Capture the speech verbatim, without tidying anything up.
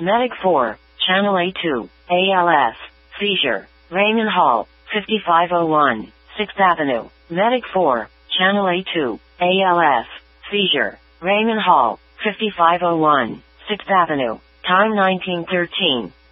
Medic four, Channel A two, A L S, seizure. Raymond Hall, fifty-five oh one, sixth Avenue. Medic four, Channel A two, A L S, seizure. Raymond Hall, fifty-five oh one, sixth Avenue. Time nineteen thirteen.